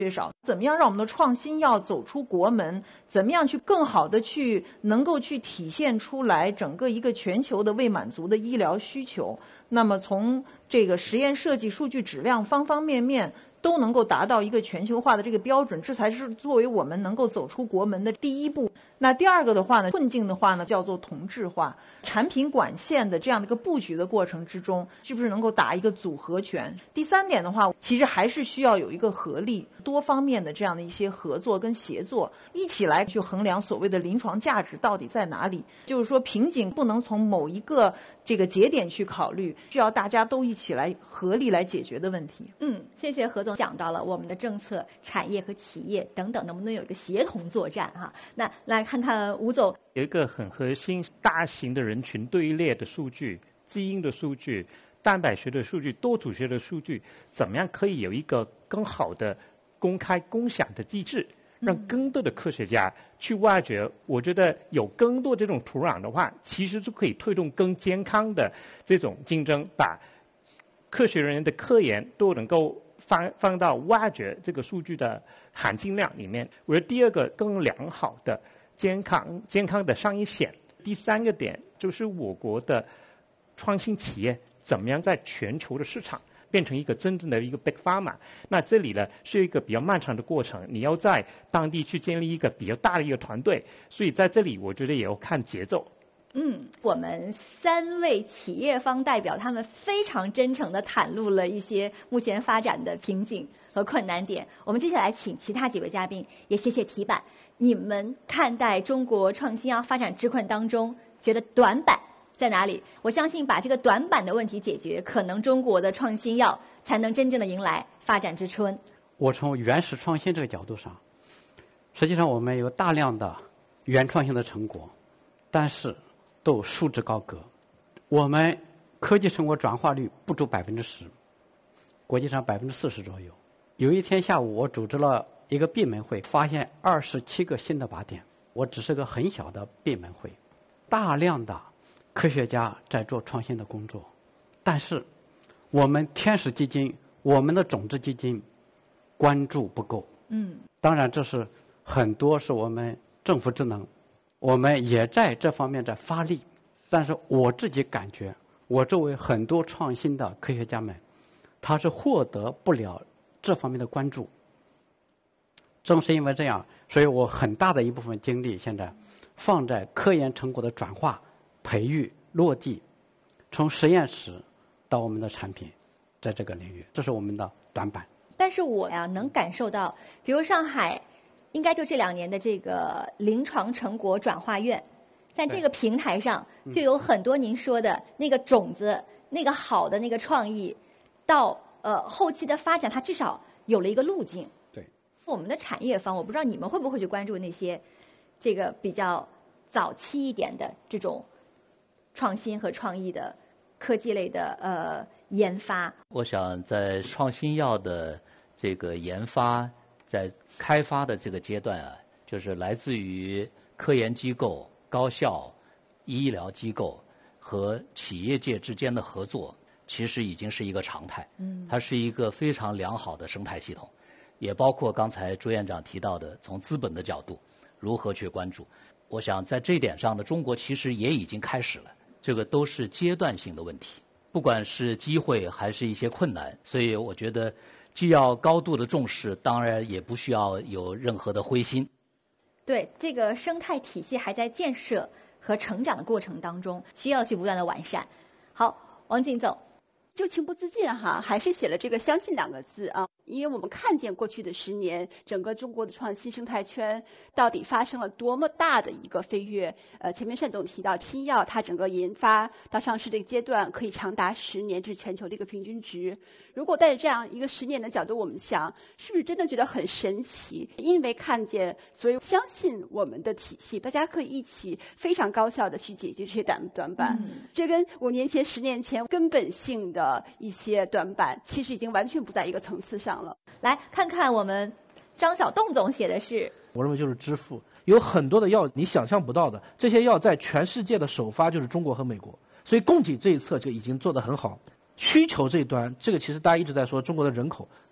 缺少，怎么样让我们的创新药走出国门，怎么样去更好的去能够去体现出来整个一个全球的未满足的医疗需求。那么从这个实验设计、数据质量方方面面都能够达到一个全球化的这个标准，这才是作为我们能够走出国门的第一步。那第二个的话呢，困境的话呢，叫做同质化。产品管线的这样的一个布局的过程之中，是不是能够打一个组合拳？第三点的话，其实还是需要有一个合力，多方面的这样的一些合作跟协作，一起来去衡量所谓的临床价值到底在哪里。就是说，瓶颈不能从某一个这个节点去考虑，需要大家都一起来合力来解决的问题。 谢谢何总讲到了我们的政策、产业和企业等等能不能有一个协同作战哈。那来看看吴总， 有一个很核心、大型的人群队列的数据、基因的数据、蛋白学的数据、多组学的数据，怎么样可以有一个更好的公开共享的机制，让更多的科学家去挖掘。我觉得有更多这种土壤的话，其实就可以推动更健康的这种竞争，把科学人员的科研都能够放到挖掘这个数据的含金量里面。我觉得第二个更良好的健康的商业险。第三个点就是我国的创新企业怎么样在全球的市场变成一个真正的一个 big pharma。那这里呢是一个比较漫长的过程，你要在当地去建立一个比较大的一个团队，所以在这里我觉得也要看节奏。 我们3位企业方代表，他们非常真诚地袒露了一些目前发展的瓶颈和困难点。我们接下来请其他几位嘉宾也写写题板，你们看待中国创新药发展之困当中，觉得短板在哪里？我相信把这个短板的问题解决，可能中国的创新药才能真正的迎来发展之春。 我从原始创新这个角度上，实际上我们有大量的原创性的成果，但是都束之高阁。我们科技成果转化率不足10%，国际上40%左右。有一天下午，我组织了一个闭门会，发现27个新的靶点。我只是个很小的闭门会，大量的科学家在做创新的工作，但是我们天使基金、我们的种子基金关注不够。当然这是很多是我们政府职能，我们也在这方面在发力，但是我自己感觉，我周围很多创新的科学家们，他是获得不了这方面的关注。正是因为这样，所以我很大的一部分精力现在放在科研成果的转化、培育、落地，从实验室到我们的产品，在这个领域，这是我们的短板。 但是我能感受到，比如上海应该就这2年的这个临床成果转化院，在这个平台上就有很多您说的那个种子、那个好的那个创意，到后期的发展，它至少有了一个路径。 对， 我们的产业方，我不知道你们会不会去关注那些这个比较早期一点的这种创新和创意的科技类的研发。 我想在创新药的这个研发，在开发的这个阶段啊，就是来自于科研机构、高校、医疗机构和企业界之间的合作，其实已经是一个常态。它是一个非常良好的生态系统，也包括刚才朱院长提到的，从资本的角度如何去关注。我想在这一点上呢，中国其实也已经开始了，这个都是阶段性的问题，不管是机会还是一些困难，所以我觉得既要高度的重视，当然也不需要有任何的灰心。 对，这个生态体系还在建设和成长的过程当中，需要去不断的完善。好，王静总。 就情不自禁还是写了这个相信2个字啊，因为我们看见过去的10年，整个中国的创新生态圈到底发生了多么大的一个飞跃。前面单总提到新药，它整个研发到上市的一个阶段可以长达10年，这是全球的一个平均值。如果带着这样一个10年的角度，我们想，是不是真的觉得很神奇？因为看见，所以相信我们的体系，大家可以一起非常高效的去解决这些短板。这跟5年前、10年前根本性的一些短板，其实已经完全不在一个层次上了。 来看看我们张晓栋总写的是， 我认为就是支付，有很多的药你想象不到的，这些药在全世界的首发就是中国和美国，所以供给这一侧就已经做得很好。需求这一端，这个其实大家一直在说中国的人口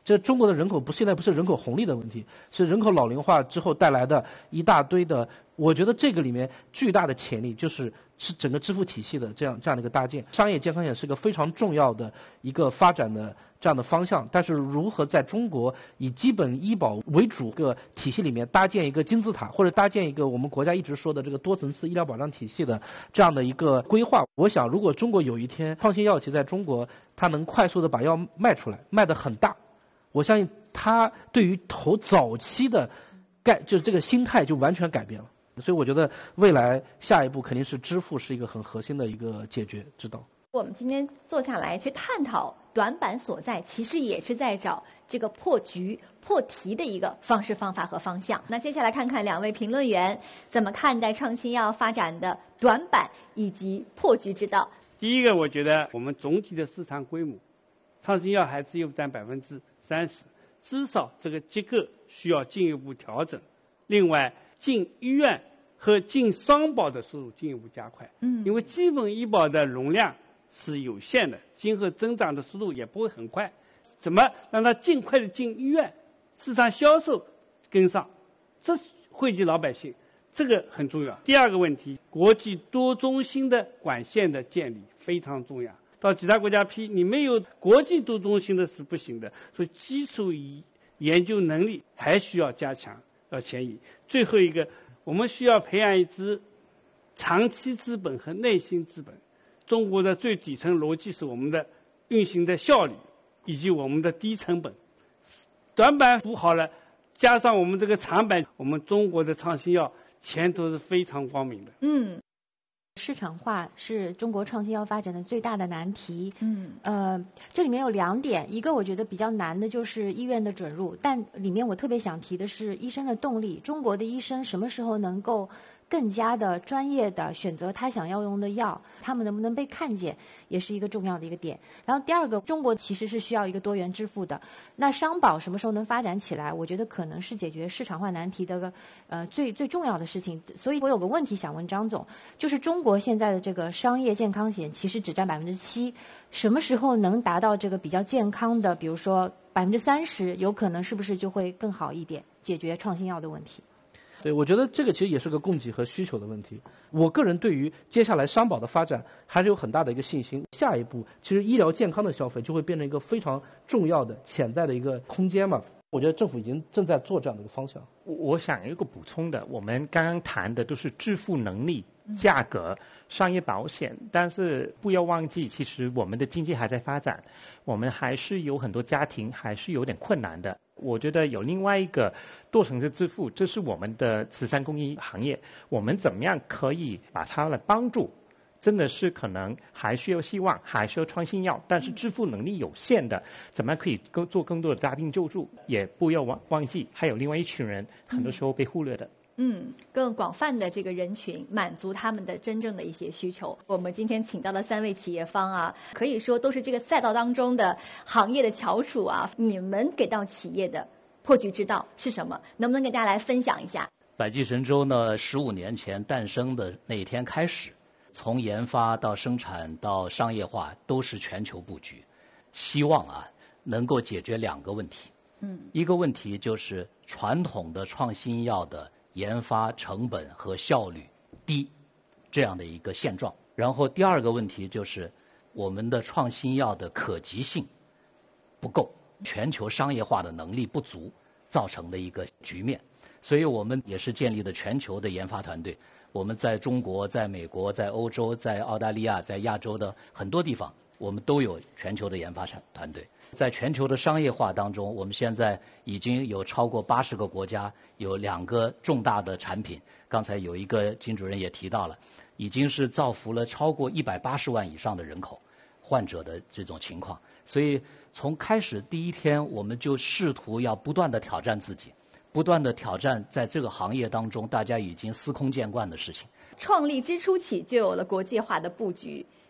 这中国的人口现在不是人口红利的问题，是人口老龄化之后带来的一大堆的。我觉得这个里面巨大的潜力就是整个支付体系的这样的一个搭建。商业健康险是个非常重要的一个发展的这样的方向，但是如何在中国以基本医保为主个体系里面搭建一个金字塔，或者搭建一个我们国家一直说的这个多层次医疗保障体系的这样的一个规划，我想如果中国有一天创新药企在中国它能快速的把药卖出来，卖得很大，我相信他对于投早期的就是这个心态就完全改变了。所以我觉得未来下一步肯定是支付是一个很核心的一个解决之道。 我们今天坐下来去探讨短板所在，其实也是在找这个破局破题的一个方式方法和方向。那接下来看看两位评论员怎么看待创新药发展的短板以及破局之道。 第一个，我觉得我们总体的市场规模，创新药还只有占30%，至少这个结构需要进一步调整。另外，进医院和进商保的速度进一步加快。因为基本医保的容量是有限的，今后增长的速度也不会很快。怎么让它尽快的进医院，市场销售跟上，这惠及老百姓，这个很重要。第二个问题，国际多中心的管线的建立非常重要。到其他国家批，你没有国际多中心的是不行的，所以基础研究能力还需要加强，要迁移。最后一个，我们需要培养一支长期资本和内心资本。中国的最底层逻辑是我们的运行的效率以及我们的低成本。短板补好了，加上我们这个长板，我们中国的创新药前途是非常光明的。 市场化是中国创新药发展的最大的难题。这里面有2点，一个我觉得比较难的就是医院的准入，但里面我特别想提的是医生的动力。中国的医生什么时候能够更加的专业的选择他想要用的药，他们能不能被看见，也是一个重要的一个点。然后第二个，中国其实是需要一个多元支付的。那商保什么时候能发展起来，我觉得可能是解决市场化难题的最重要的事情。所以我有个问题想问张总，就是中国现在的这个商业健康险其实只占7%，什么时候能达到这个比较健康的，比如说30%，有可能是不是就会更好一点，解决创新药的问题？ 对，我觉得这个其实也是个供给和需求的问题。我个人对于接下来商保的发展还是有很大的一个信心。下一步，其实医疗健康的消费就会变成一个非常重要的潜在的一个空间嘛。我觉得政府正在做这样的一个方向。 我想有一个补充的，我们刚刚谈的都是支付能力、价格、商业保险，但是不要忘记，其实我们的经济还在发展，我们还是有很多家庭还是有点困难的。我觉得有另外一个多层次支付，这是我们的慈善公益行业，我们怎么样可以把它来帮助？真的是可能还需要希望，还需要创新药，但是支付能力有限的，怎么样可以做更多的大病救助？也不要忘记，还有另外一群人，很多时候被忽略的。 更广泛的这个人群，满足他们的真正的一些需求。我们今天请到的3位企业方啊，可以说都是这个赛道当中的行业的翘楚啊。你们给到企业的破局之道是什么？能不能给大家来分享一下？ 百济神州呢，15年前诞生的那一天开始，从研发到生产到商业化都是全球布局，希望能够解决2个问题。一个问题就是传统的创新药的研发成本和效率低，这样的一个现状。然后第2个问题就是我们的创新药的可及性不够，全球商业化的能力不足造成的一个局面。所以我们也是建立了全球的研发团队，我们在中国、在美国、在欧洲、在澳大利亚、在亚洲的很多地方，我们都有全球的研发团队。在全球的商业化当中，我们现在已经有超过80个国家，有2个重大的产品。刚才有一个金主任也提到了，已经是造福了超过180万以上的人口患者的这种情况。所以从开始第一天，我们就试图要不断的挑战自己，不断的挑战在这个行业当中大家已经司空见惯的事情。 创立之初起就有了国际化的布局，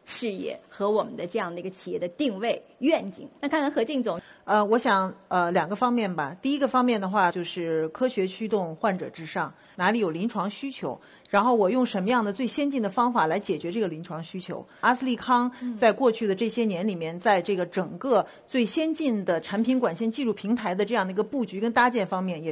事业和我们的这样的一个企业的定位愿景。那看看何进总。 我想两个方面吧。第一个方面的话，就是科学驱动患者至上，哪里有临床需求，然后我用什么样的最先进的方法来解决这个临床需求。阿斯利康在过去的这些年里面，在这个整个最先进的产品管线技术平台的这样的一个布局跟搭建方面，也